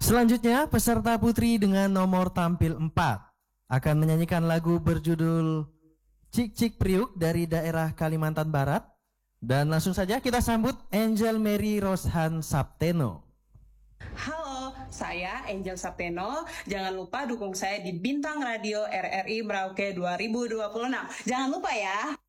Selanjutnya, peserta putri dengan nomor tampil 4 akan menyanyikan lagu berjudul Cik Cik Priuk dari daerah Kalimantan Barat. Dan langsung saja kita sambut Angel Mary Roshan Sapteno. Halo, saya Angel Sapteno. Jangan lupa dukung saya di Bintang Radio RRI Merauke 2026. Jangan lupa ya.